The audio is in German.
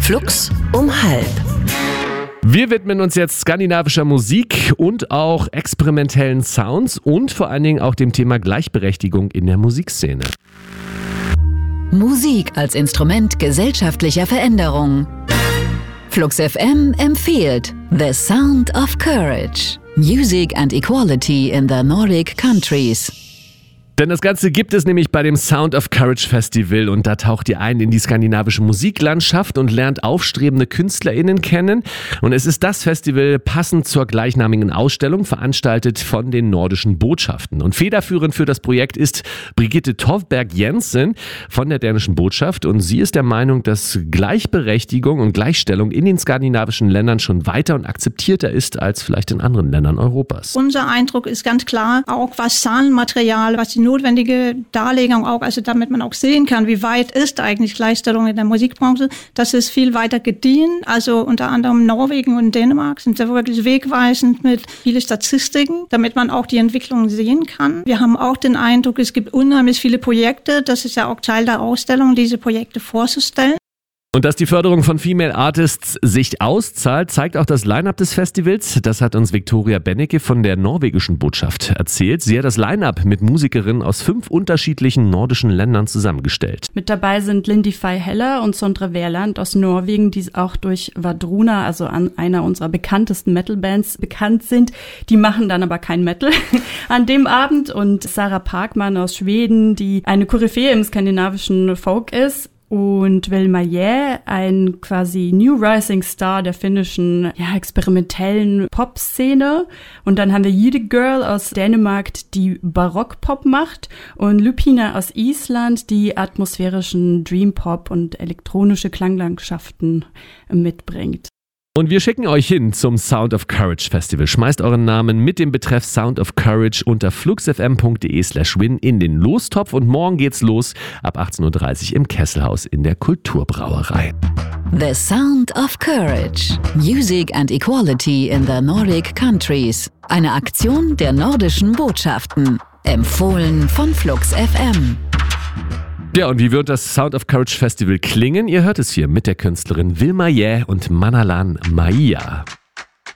Flux um 12:30. Wir widmen uns jetzt skandinavischer Musik und auch experimentellen Sounds und vor allen Dingen auch dem Thema Gleichberechtigung in der Musikszene. Musik als Instrument gesellschaftlicher Veränderung. Flux FM empfiehlt The Sound of Courage. Music and Equality in the Nordic Countries. Denn das Ganze gibt es nämlich bei dem Sound of Courage Festival und da taucht ihr ein in die skandinavische Musiklandschaft und lernt aufstrebende KünstlerInnen kennen. Und es ist das Festival passend zur gleichnamigen Ausstellung, veranstaltet von den nordischen Botschaften. Und federführend für das Projekt ist Brigitte Tovberg Jensen von der dänischen Botschaft und sie ist der Meinung, dass Gleichberechtigung und Gleichstellung in den skandinavischen Ländern schon weiter und akzeptierter ist als vielleicht in anderen Ländern Europas. Unser Eindruck ist ganz klar, auch was Zahlenmaterial, was die notwendige Darlegung auch, also damit man auch sehen kann, wie weit ist eigentlich Gleichstellung in der Musikbranche, das ist viel weiter gediehen. Also unter anderem Norwegen und Dänemark sind da wirklich wegweisend mit vielen Statistiken, damit man auch die Entwicklung sehen kann. Wir haben auch den Eindruck, es gibt unheimlich viele Projekte, das ist ja auch Teil der Ausstellung, diese Projekte vorzustellen. Und dass die Förderung von Female Artists sich auszahlt, zeigt auch das Line-Up des Festivals. Das hat uns Victoria Bennecke von der norwegischen Botschaft erzählt. Sie hat das Line-Up mit Musikerinnen aus 5 unterschiedlichen nordischen Ländern zusammengestellt. Mit dabei sind Lindy Fay Heller und Sondre Wehrland aus Norwegen, die auch durch Vadruna, also an einer unserer bekanntesten Metal-Bands, bekannt sind. Die machen dann aber kein Metal an dem Abend. Und Sarah Parkman aus Schweden, die eine Koryphäe im skandinavischen Folk ist. Und Velma Jä, ein quasi New Rising Star der finnischen experimentellen Pop-Szene. Und dann haben wir Jide Girl aus Dänemark, die Barock-Pop macht. Und Lupina aus Island, die atmosphärischen Dream-Pop und elektronische Klanglandschaften mitbringt. Und wir schicken euch hin zum Sound of Courage Festival. Schmeißt euren Namen mit dem Betreff Sound of Courage unter fluxfm.de/win in den Lostopf und morgen geht's los ab 18:30 Uhr im Kesselhaus in der Kulturbrauerei. The Sound of Courage. Music and Equality in the Nordic Countries. Eine Aktion der nordischen Botschaften. Empfohlen von Flux FM. Ja, und wie wird das Sound of Courage Festival klingen? Ihr hört es hier mit der Künstlerin Velma Jä und Manalan Maia.